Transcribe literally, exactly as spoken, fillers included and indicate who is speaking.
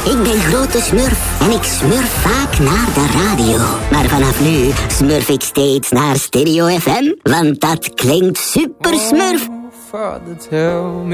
Speaker 1: Ik ben Grote Smurf en ik smurf vaak naar de radio. Maar vanaf nu smurf ik steeds naar Stereo F M, want dat klinkt super smurf.
Speaker 2: Father, tell me